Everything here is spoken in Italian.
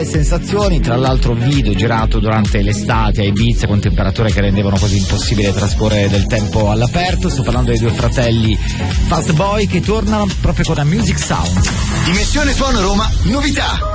Sensazioni, tra l'altro video girato durante l'estate a Ibiza con temperature che rendevano quasi impossibile trasporre del tempo all'aperto. Sto parlando dei due fratelli Fast Boy che tornano proprio con la Music Sound. Dimensione Suono Roma, novità.